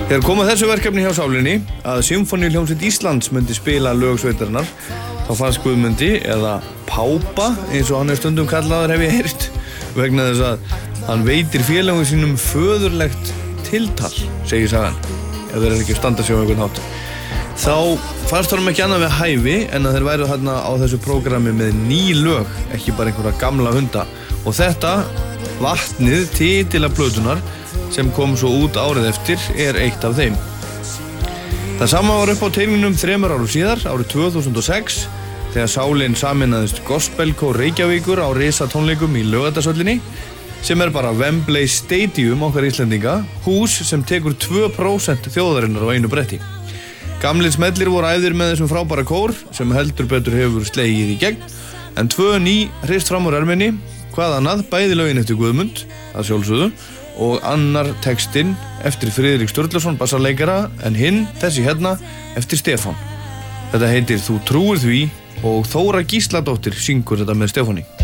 Þegar kom að þessu verkefni hjá Sálinni að Sinfóníuhljómsveit Íslands myndi spila lög sveitarinnar, þá fannst Guðmundi, eða Pápa, eins og hann stundum kallaður hef ég heyrt, vegna þess að hann veitir félögum sínum föðurlegt tiltal, segir sagan, ef þeir ekki standa sig á einhvern hátt. Þá fannst honum ekki annað við hæfi en að þeir væru þarna á þessu prógrami með ný lög, ekki bara einhverja gamla hunda. Og þetta, Vatnið, titill af plötunnar, sem kom svo út árið eftir, eitt af þeim. Það sama var upp á teiningnum 3 árum síðar, árið 2006, þegar Sálin sameinaðist gospelkór Reykjavíkur á risatónleikum í Laugardalshöllinni, sem bara Wembley Stadium okkar Íslendinga, hús sem tekur 2% þjóðarinnar á einu bretti. Gamlir smellir voru æfðir með þessum frábæra kór, sem heldur betur hefur slegið í gegn, en 2 ný hrist fram úr erminni, hvað annað, bæði lögin eftir Guðmund, að sjálfsögðu, og annar textinn eftir Friðrik Sturluson bassarleikara, en hinn, þessi hérna, eftir Stefán. Þetta heitir Þú trúir því og Þóra Gísladóttir syngur þetta með Stefáni.